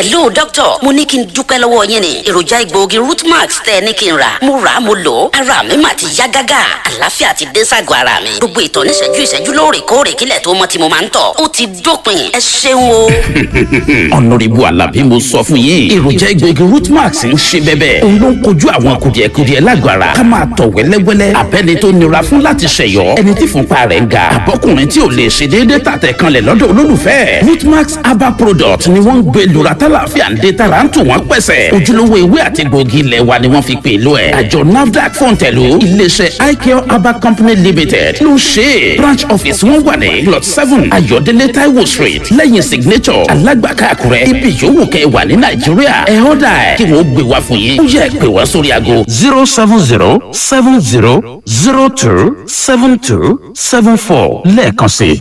hello doctor mo ní kí n dúpẹ́ lọ́wọ́ yín ni èròjà egbòogi rootmax tẹ́ ní kí n rà mo rà á mo lò ó ara mi mà ti yá gágá àlàáfíà ti dé ságọ́ ara mi gbogbo ìtọ̀ níṣẹ́jú lóòrèkóòrè kílẹ̀ tó mọ́ tí mo máa ń tọ̀ ó ti dópin ẹ ṣeun o. Honorable Alabi mo sọ fún yín èròjà egbòogi rootmax ń ṣe bẹ́bẹ́ òun ló ń kojú àwọn kùdìẹ̀kudiẹ lágọ̀ ara ká máa tọ̀ wẹ́lẹ́wẹ́lẹ́ abẹ́ni tó nira fún láti ṣẹ̀yọ́ ẹni tí fúnpa rẹ̀ ń ga àbọ́kùnrin tí ò lè ṣe déédéé tàtẹ̀ kanlẹ̀ lọ́dọ̀ olólùfẹ́ rootmax herbal product ni wọ́n ń gbé lura tálàfíà ń dé tara ń tù wọ́n pẹ̀sẹ̀ ojúlówó ewé àti egbòogi ilẹ̀ wa ni wọ́n fi pè lọ ẹ̀ àjọ NAFDAC fọ̀ǹtẹ̀lù iléeṣẹ́ icare herbal company limited ló ṣe branch office wọn wà ní plot 7 ayọ̀délé taiwo street lẹ́yìn signature alágbàká àkúrẹ́ ibi yòówù kẹ́ wà ní nàìjíríà ẹ̀ ọ́dà ẹ̀ kí wọ́n gbé wá fún yín ó yẹ pé wá sórí aago 07070027274 lẹ́ẹ̀kan sí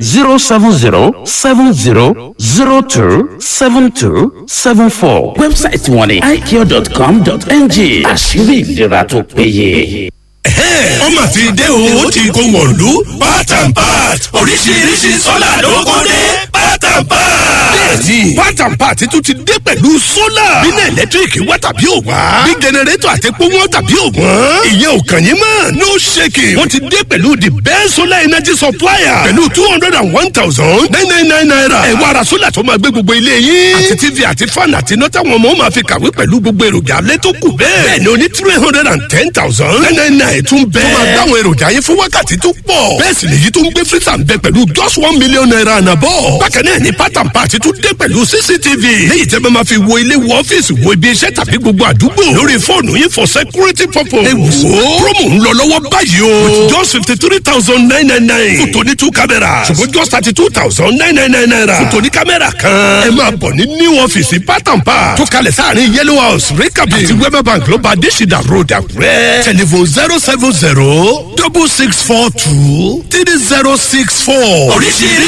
07070027274 wẹ́bsáìtì wọn ni icare.com.ng àṣírí ìlera tó péye. ọmọ ti dé o ti kó wọ̀lú part and part oríṣiríṣi sọ́là ló kó dé part and part. bẹ́ẹ̀ni part and part tún ti dé pẹ̀lú sólà. bínú ẹ̀lẹ́tíríkì wá tàbí ò wá. bí jẹnẹrétọ̀ àti epo wọn tàbí ò wọ́n. ìyẹn ò kàn yín mọ́ no shaking. wọ́n ti dé pẹ̀lú the best solar energy supplier. pẹ̀lú 201,999 naira. ẹ wá ra sólà tó máa gbé gbogbo ilé yín. àti tv àti fan àti iná táwọn ọmọ máa fi kàwé pẹ̀lú gbogbo èròjà alẹ́ tó kù bẹ́ẹ̀. bẹ́ẹ̀ni o ní 310,999 tún bẹ́ẹ̀. tó máa dáwọn èròjà yín fún wákàtí tó pọ̀. bẹ́ẹ̀ sì lèyí tó ń gbé freezer ń bẹ pẹ̀lú just 1 million naira ànàbọ̀. bákan náà ni part and part tún dé pẹ̀lú cctv. léyìí tẹ́ bá máa fi wo ilé wo ọ́fíìsì wo ibi iṣẹ́ tàbí gbogbo àdúgbò. lórí fóònù yín for security purpose. ẹ wò ó promo ń lọ lọ́wọ́ báyìí o. with just 53,999. fún tòní 2 cameras. ṣùgbọ́n just 32,999 naira. fún tòní kámẹ́rà kan. ẹ máa bọ̀ ní new ọ́fíìsì part and part. tó kalẹ̀ sáàrin yellow house rekabi. àti wema bank ló bá adésìdá road àkúrẹ́. telephone 070 6642 3064. oríṣiríṣi